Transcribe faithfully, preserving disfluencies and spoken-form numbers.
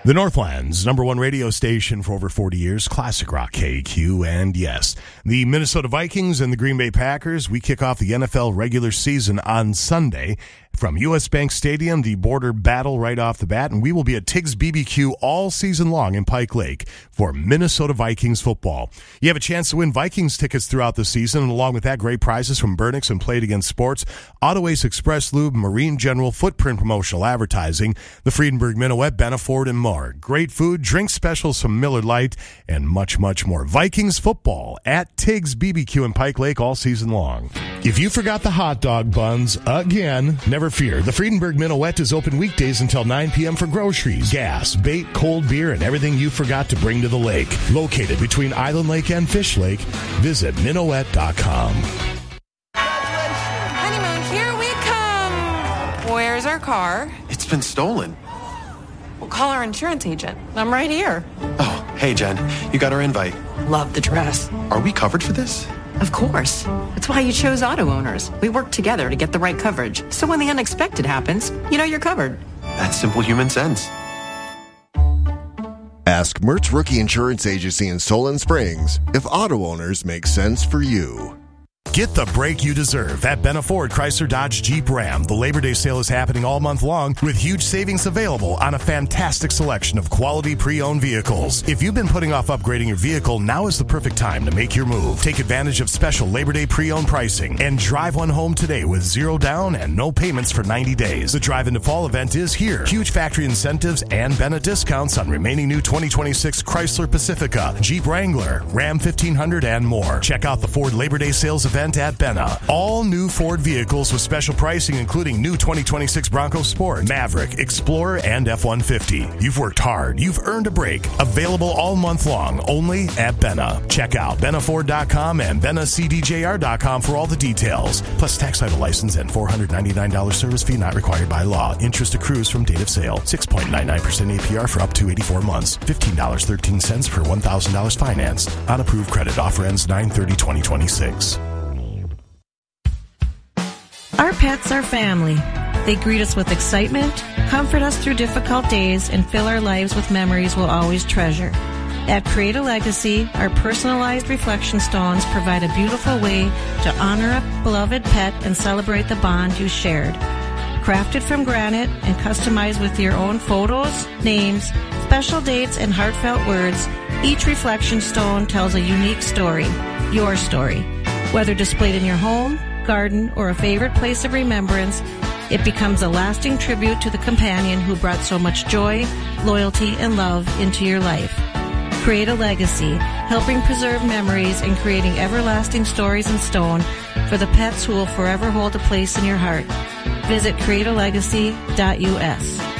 The Northland's number one radio station for over forty years, Classic Rock K Q, and yes, the Minnesota Vikings and the Green Bay Packers. We kick off the N F L regular season on Sunday from U S. Bank Stadium, the border battle right off the bat, and we will be at Tiggs B B Q all season long in Pike Lake for Minnesota Vikings football. You have a chance to win Vikings tickets throughout the season, and along with that, great prizes from Burnix and Play It Again Sports, Autoways Express Lube, Marine General, Footprint Promotional Advertising, the Friedenberg Minuet, Benaford, and more. Great food, drink specials from Miller Lite, and much, much more. Vikings football at Tiggs B B Q in Pike Lake all season long. If you forgot the hot dog buns again, never fear. The Friedenberg Minuet is open weekdays until nine p.m. for groceries, gas, bait, cold beer, and everything you forgot to bring to the lake. Located between Island Lake and Fish Lake, visit minuet dot com. Honeymoon, here we come. Where's our car? It's been stolen. We'll call our insurance agent. I'm right here. Oh, hey, Jen. You got our invite. Love the dress. Are we covered for this? Of course. That's why you chose Auto Owners. We work together to get the right coverage. So when the unexpected happens, you know you're covered. That's simple human sense. Ask Mertz Rookie Insurance Agency in Solon Springs if Auto Owners make sense for you. Get the break you deserve at Benaford Chrysler Dodge Jeep Ram. The Labor Day sale is happening all month long with huge savings available on a fantastic selection of quality pre-owned vehicles. If you've been putting off upgrading your vehicle, now is the perfect time to make your move. Take advantage of special Labor Day pre-owned pricing and drive one home today with zero down and no payments for ninety days. The Drive into Fall event is here. Huge factory incentives and Bena discounts on remaining new twenty twenty-six Chrysler Pacifica, Jeep Wrangler, Ram fifteen hundred, and more. Check out the Ford Labor Day sales event at Bena. All new Ford vehicles with special pricing, including new twenty twenty-six Bronco Sport, Maverick, Explorer, and F one fifty. You've worked hard. You've earned a break. Available all month long, only at Bena. Check out benaford dot com and bena c d j r dot com for all the details. Plus tax title license and four hundred ninety-nine dollars service fee not required by law. Interest accrues from date of sale. six point nine nine percent A P R for up to eighty-four months. fifteen dollars and thirteen cents per one thousand dollars financed. On approved credit. Offer ends nine thirty twenty twenty-six. Our pets are family. They greet us with excitement, comfort us through difficult days, and fill our lives with memories we'll always treasure. At Create a Legacy, our personalized reflection stones provide a beautiful way to honor a beloved pet and celebrate the bond you shared. Crafted from granite and customized with your own photos, names, special dates, and heartfelt words, each reflection stone tells a unique story, your story. Whether displayed in your home, garden, or a favorite place of remembrance, it becomes a lasting tribute to the companion who brought so much joy, loyalty, and love into your life. Create a Legacy, helping preserve memories and creating everlasting stories in stone for the pets who will forever hold a place in your heart. Visit create a legacy dot u s.